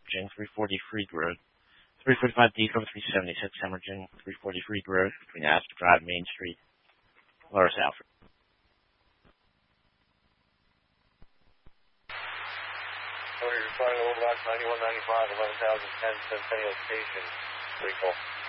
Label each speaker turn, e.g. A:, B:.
A: hemorrhaging, 340 Freed Road. 345 Deco, 376 hemorrhaging, 340 Freed Road, between Astor Drive, Main Street, Lower South.
B: You're responding to Overbox 9195, 11,010, Centennial Station, recall.